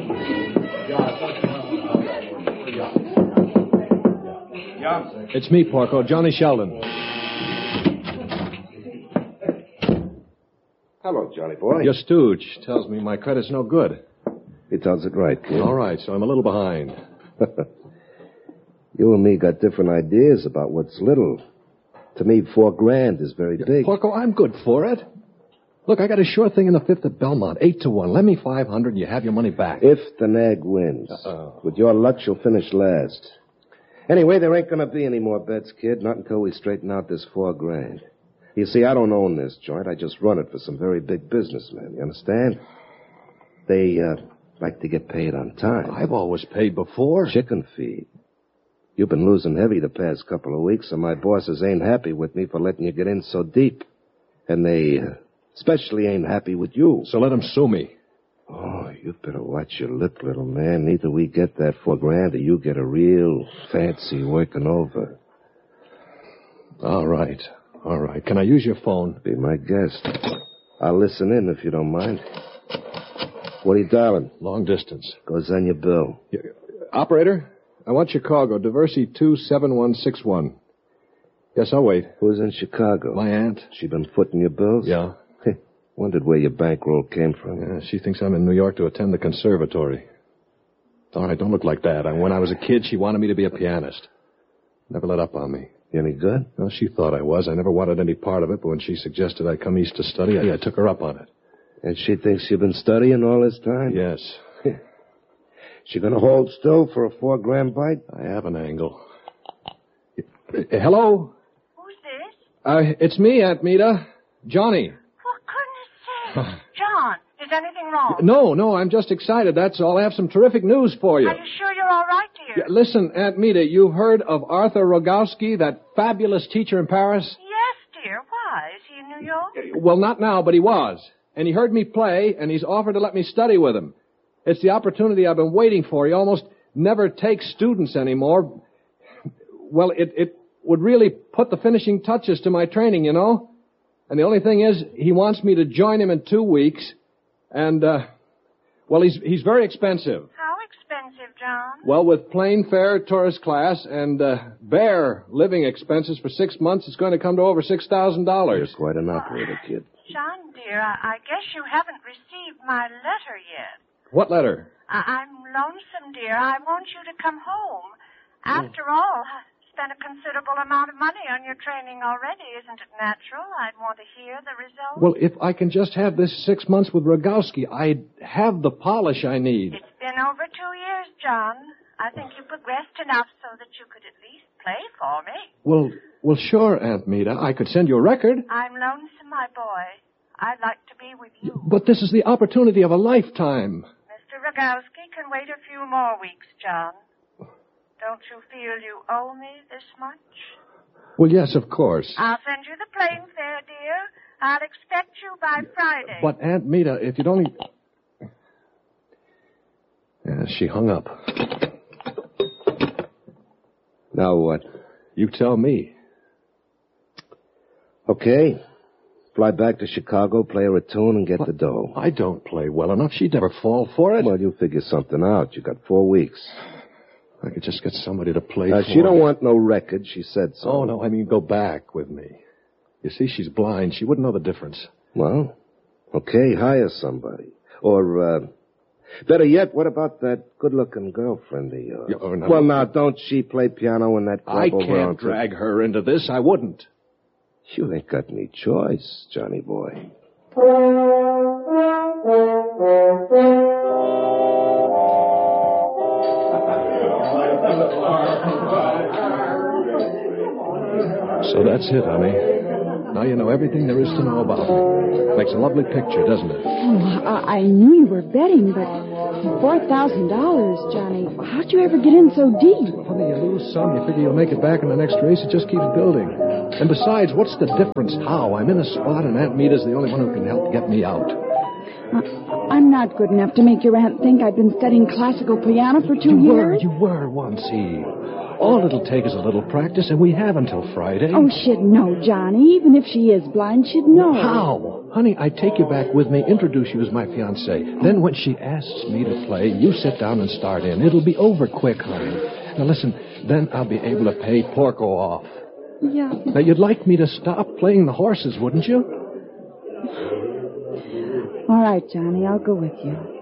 Yeah. It's me, Porco, Johnny Sheldon. Hello, Johnny boy. Your stooge tells me my credit's no good. He tells it right, kid. All right, so I'm a little behind. You and me got different ideas about what's little. To me, $4,000 is very big. Porco, I'm good for it. Look, I got a sure thing in the fifth at Belmont, 8-1. Lend me $500 and you have your money back. If the nag wins. With your luck, she'll finish last. Anyway, there ain't gonna be any more bets, kid, not until we straighten out this $4,000. You see, I don't own this joint. I just run it for some very big businessmen. You understand? They, like to get paid on time. I've always paid before. Chicken feed. You've been losing heavy the past couple of weeks, and my bosses ain't happy with me for letting you get in so deep. And they especially ain't happy with you. So let them sue me. Oh, you better watch your lip, little man. Either we get that $4,000 or you get a real fancy working over. All right. Can I use your phone? Be my guest. I'll listen in if you don't mind. What are you dialing? Long distance. Goes on your bill. Operator, I want Chicago, Diversey 27161. Yes, I'll wait. Who's in Chicago? My aunt. She been footing your bills? Yeah. Wondered where your bankroll came from. Yeah, she thinks I'm in New York to attend the conservatory. All right, don't look like that. When I was a kid, she wanted me to be a pianist. Never let up on me. You any good? Well, she thought I was. I never wanted any part of it, but when she suggested I come east to study, I took her up on it. And she thinks you've been studying all this time? Yes. She gonna hold still for a $4,000 bite? I have an angle. Hello? Who's this? It's me, Aunt Meta. Johnny. For goodness sake. John, is anything wrong? No, I'm just excited, that's all. I have some terrific news for you. Are you sure you're all right, dear? Yeah, listen, Aunt Meta, you've heard of Arthur Rogowski, that fabulous teacher in Paris? Yes, dear. Why? Is he in New York? Well, not now, but he was. And he heard me play, and he's offered to let me study with him. It's the opportunity I've been waiting for. He almost never takes students anymore. Well, it would really put the finishing touches to my training, you know? And the only thing is, he wants me to join him in 2 weeks. And, well, he's very expensive. How expensive, John? Well, with plane fare, tourist class, and bare living expenses for 6 months, it's going to come to over $6,000. You're quite an operator, kid. John, dear, I guess you haven't received my letter yet. What letter? I'm lonesome, dear. I want you to come home. After all, I spent a considerable amount of money on your training already. Isn't it natural? I'd want to hear the results. Well, if I can just have this 6 months with Rogowski, I'd have the polish I need. It's been over 2 years, John. I think you progressed enough so that you could at least play for me. Well, sure, Aunt Meta. I could send you a record. I'm lonesome, my boy. I'd like to be with you. But this is the opportunity of a lifetime. Mr. Rogowski can wait a few more weeks, John. Don't you feel you owe me this much? Well, yes, of course. I'll send you the plane fare, dear. I'll expect you by Friday. But, Aunt Meta, if you'd only... Yeah, she hung up. Now what? You tell me. Okay. Fly back to Chicago, play her a tune, and get the dough. I don't play well enough. She'd never fall for it. Well, you figure something out. You got 4 weeks. I could just get somebody to play for She don't want no record. She said so. Oh, no, I mean go back with me. You see, she's blind. She wouldn't know the difference. Well, okay, hire somebody. Or, better yet, what about that good-looking girlfriend of yours? Yeah, no. Well, now, don't she play piano in that club I over can't drag her into this. I wouldn't. You ain't got any choice, Johnny boy. So that's it, honey. Now you know everything there is to know about me. Makes a lovely picture, doesn't it? Oh, I knew you were betting, but $4,000, Johnny. How'd you ever get in so deep? Honey, you lose some, you figure you'll make it back in the next race. It just keeps building. And besides, what's the difference how? I'm in a spot, and Aunt Meta's the only one who can help get me out. I'm not good enough to make your aunt think I've been studying classical piano for 2 years. You were once, Eve. All it'll take is a little practice, and we have until Friday. Oh, she'd know, Johnny. Even if she is blind, she'd know. How? Honey, I take you back with me, introduce you as my fiancée. Then when she asks me to play, you sit down and start in. It'll be over quick, honey. Now listen, then I'll be able to pay Porco off. Yeah. Now, you'd like me to stop playing the horses, wouldn't you? All right, Johnny, I'll go with you.